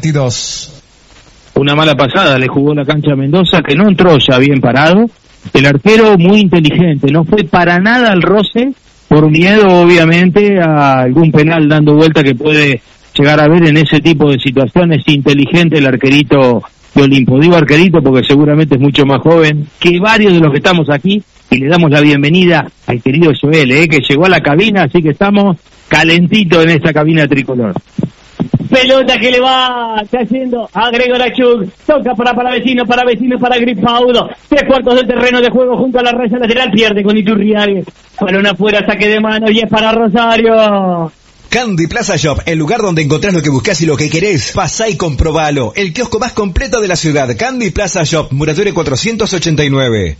22. Una mala pasada le jugó la cancha a Mendoza, que no entró ya bien parado. El arquero muy inteligente, no fue para nada al roce, por miedo obviamente a algún penal dando vuelta que puede llegar a ver en ese tipo de situaciones. Inteligente el arquerito de Olimpo. Digo arquerito porque seguramente es mucho más joven que varios de los que estamos aquí, y le damos la bienvenida al querido Joel, que llegó a la cabina, así que estamos calentitos en esta cabina tricolor. Pelota que le va cayendo a Gregor Achuk, toca para vecino, para Gripaudo, 3/4 del terreno de juego junto a la raya lateral, pierde con Iturriague, balón afuera, saque de mano y es para Rosario. Candy Plaza Shop, el lugar donde encontrás lo que buscás y lo que querés. Pasá y comprobalo. El kiosco más completo de la ciudad. Candy Plaza Shop, Murature 489.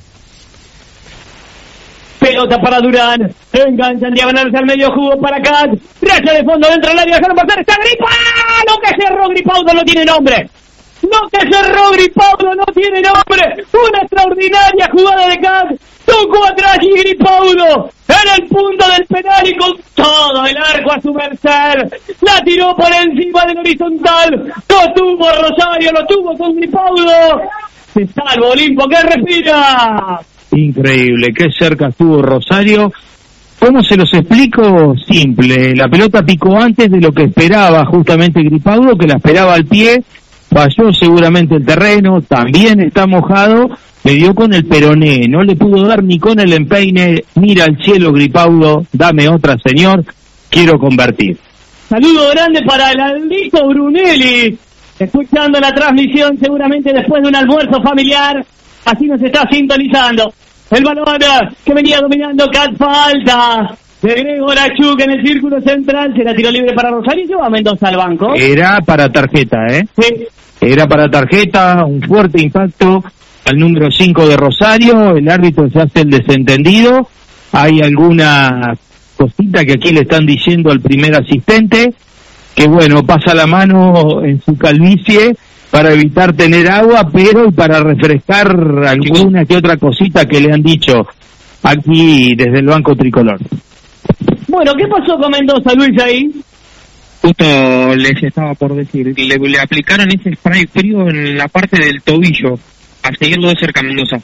Pelota para Durán, enganchan diagonal al medio, jugo para Cat, raya de fondo dentro del área, dejaron pasar, está Gripaudo, lo que cerró Gripaudo no tiene nombre. Lo que cerró Gripaudo no tiene nombre. Una extraordinaria jugada de Cat. Tocó atrás y Gripaudo en el punto del penal y con todo el arco a su merced. La tiró por encima del horizontal. Lo tuvo Rosario, lo tuvo con Gripaudo. Se salva Olimpo, que respira. Increíble, qué cerca estuvo Rosario. ¿Cómo se los explico? Simple, la pelota picó antes de lo que esperaba justamente Gripaudo, que la esperaba al pie. Falló seguramente el terreno, también está mojado, le dio con el peroné, no le pudo dar ni con el empeine. Mira al cielo Gripaudo, dame otra señor, quiero convertir. Saludo grande para el Aldito Brunelli, escuchando la transmisión seguramente después de un almuerzo familiar, así nos está sintonizando. El balón que venía dominando Cat, falta de Gregor Achuk en el círculo central, se la tiró libre para Rosario y lleva a Mendoza al banco. Era para tarjeta, Sí. Era para tarjeta, un fuerte impacto al número 5 de Rosario, el árbitro se hace el desentendido, hay alguna cosita que aquí le están diciendo al primer asistente, que bueno, pasa la mano en su calvicie para evitar tener agua, pero para refrescar alguna que otra cosita que le han dicho aquí desde el banco tricolor. Bueno, ¿qué pasó con Mendoza, Luis, ahí? Justo les estaba por decir, le aplicaron ese spray frío en la parte del tobillo, a seguirlo de cerca Mendoza.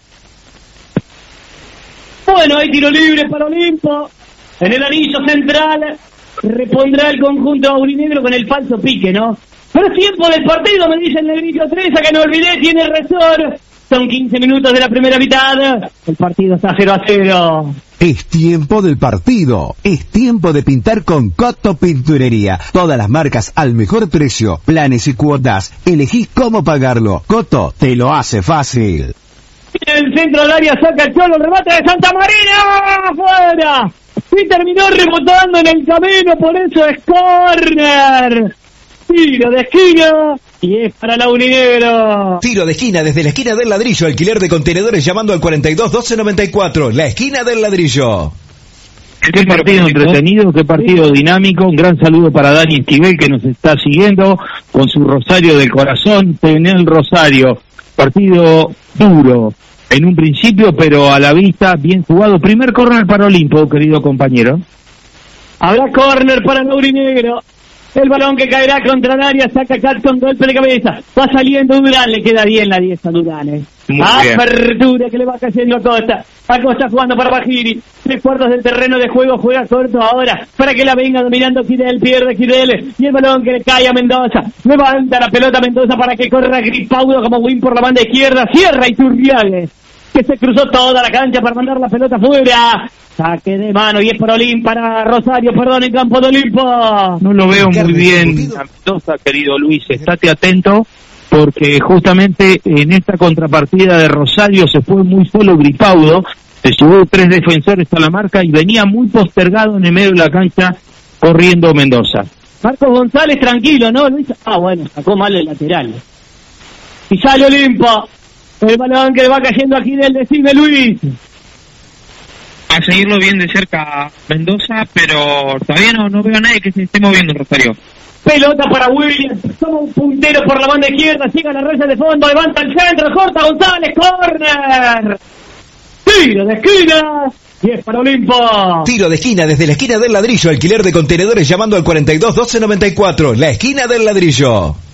Bueno, hay tiro libre para Olimpo, en el anillo central, repondrá el conjunto aurinegro con el falso pique, ¿no? Pero es tiempo del partido, me dice el negrito Treza, que no olvidé, tiene resor. Son 15 minutos de la primera mitad, el partido está 0-0. Es tiempo del partido. Es tiempo de pintar con Coto Pinturería. Todas las marcas al mejor precio. Planes y cuotas. Elegís cómo pagarlo. Coto te lo hace fácil. En el centro del área saca el Cholo, el remate de Santa Marina. ¡Afuera! Y terminó rebotando en el camino, por eso es córner. Tiro de esquina y es para la Aurinegro. Tiro de esquina desde la esquina del ladrillo. Alquiler de contenedores llamando al 42 1294. La esquina del ladrillo. Qué partido entretenido, qué partido dinámico. Un gran saludo para Dani Esquivel, que nos está siguiendo con su Rosario del corazón. Tenel Rosario, partido duro en un principio, pero a la vista bien jugado. Primer córner para Olimpo, querido compañero. Habrá córner para el Aurinegro. El balón que caerá contra el área, saca Cat con golpe de cabeza. Va saliendo Durán, le queda bien la 10 a Durán. Apertura que le va cayendo a Costa. Acosta jugando para Bajiri. 3/4 del terreno de juego, juega corto ahora. Para que la venga dominando Quirel, pierde Quirel. Y el balón que le cae a Mendoza. Levanta la pelota Mendoza para que corra Gripaudo como win por la banda izquierda. Cierra Iturriague, que se cruzó toda la cancha para mandar la pelota fuera. Saque de mano y es para Rosario, en campo de Olimpo. No lo veo muy bien a Mendoza, querido Luis, estate atento, porque justamente en esta contrapartida de Rosario se fue muy solo Gripaudo, se llevó 3 defensores a la marca y venía muy postergado en el medio de la cancha corriendo Mendoza. Marcos González tranquilo, ¿no, Luis? Bueno, sacó mal el lateral. Y sale Olimpo. El balón que le va cayendo aquí del decime Luis. A seguirlo bien de cerca Mendoza, pero todavía no veo a nadie que se esté moviendo en Rosario. Pelota para Williams, toma un puntero por la banda izquierda, llega a la raya de fondo, levanta el centro, corta González, córner. Tiro de esquina y es para Olimpo. Tiro de esquina desde la esquina del ladrillo. Alquiler de contenedores llamando al 42 1294. La esquina del ladrillo.